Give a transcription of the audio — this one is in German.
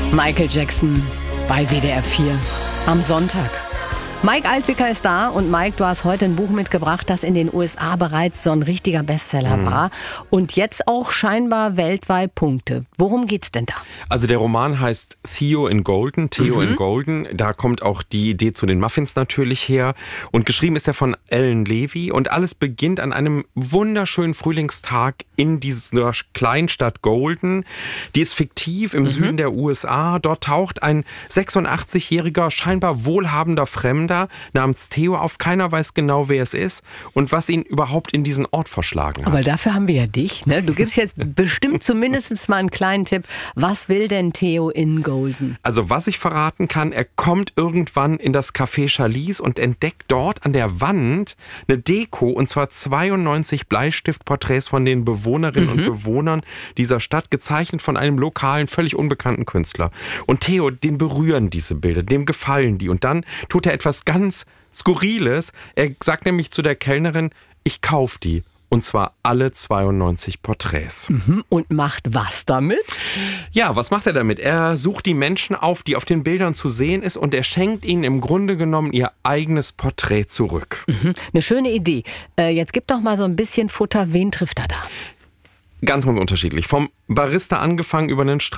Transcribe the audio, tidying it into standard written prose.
Michael Jackson bei WDR 4 am Sonntag. Mike Altwicker ist da und Mike, du hast heute ein Buch mitgebracht, das in den USA bereits so ein richtiger Bestseller war und jetzt auch scheinbar weltweit Punkte. Worum geht's denn da? Also der Roman heißt Theo in Golden, Da kommt auch die Idee zu den Muffins natürlich her und geschrieben ist er von Ellen Levy und alles beginnt an einem wunderschönen Frühlingstag in dieser Kleinstadt Golden. Die ist fiktiv im Süden der USA. Dort taucht ein 86-jähriger, scheinbar wohlhabender Fremder namens Theo auf. Keiner weiß genau, wer es ist und was ihn überhaupt in diesen Ort verschlagen hat. Aber dafür haben wir ja dich, ne? Du gibst jetzt bestimmt zumindest mal einen kleinen Tipp. Was will denn Theo in Golden? Also was ich verraten kann, er kommt irgendwann in das Café Chalice und entdeckt dort an der Wand eine Deko, und zwar 92 Bleistiftporträts von den Bewohnerinnen und Bewohnern dieser Stadt, gezeichnet von einem lokalen, völlig unbekannten Künstler. Und Theo, den berühren diese Bilder, dem gefallen die. Und dann tut er etwas ganz Skurriles. Er sagt nämlich zu der Kellnerin, ich kaufe die. Und zwar alle 92 Porträts. Und macht was damit? Ja, was macht er damit? Er sucht die Menschen auf, die auf den Bildern zu sehen ist, und er schenkt ihnen im Grunde genommen ihr eigenes Porträt zurück. Eine schöne Idee. Jetzt gib doch mal so ein bisschen Futter. Wen trifft er da? Ganz unterschiedlich. Vom Barista angefangen über einen